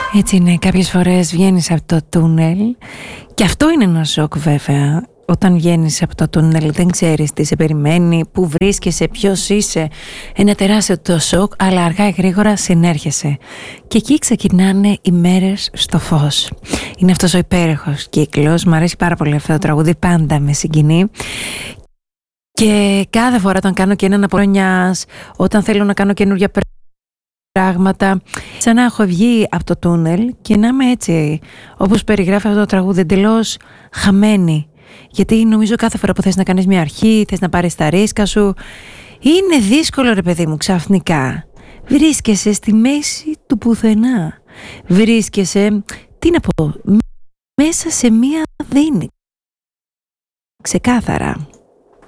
Έτσι είναι, κάποιες φορές βγαίνεις από το τούνελ και αυτό είναι ένα σοκ βέβαια. Όταν βγαίνεις από το τούνελ δεν ξέρεις τι σε περιμένει, πού βρίσκεσαι, ποιος είσαι. Ένα τεράστιο το σοκ, αλλά αργά ή γρήγορα συνέρχεσαι. Και εκεί ξεκινάνε οι μέρες στο φως. Είναι αυτός ο υπέροχος κύκλος, μου αρέσει πάρα πολύ αυτό το τραγούδι, πάντα με συγκινεί. Και κάθε φορά όταν κάνω και έναν απολώνιας, όταν θέλω να κάνω καινούργια πράγματα, σαν να έχω βγει από το τούνελ και να είμαι έτσι, όπως περιγράφει αυτό το τραγούδι, εντελώς χαμένη. Γιατί νομίζω κάθε φορά που θες να κάνεις μια αρχή, θες να πάρεις τα ρίσκα σου, είναι δύσκολο ρε παιδί μου, ξαφνικά βρίσκεσαι στη μέση του πουθενά. Βρίσκεσαι, τι να πω, μέσα σε μια δίνη. Ξεκάθαρα.